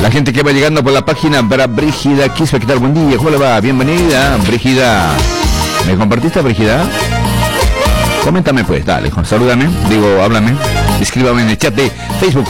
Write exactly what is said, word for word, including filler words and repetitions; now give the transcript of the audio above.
La gente que va llegando por la página para Brígida Quispe, ¿qué tal? Buen día, ¿cómo le va? Bienvenida, Brígida. ¿Me compartiste, Brígida? Coméntame pues, dale, salúdame, digo, háblame, escríbame en el chat de Facebook.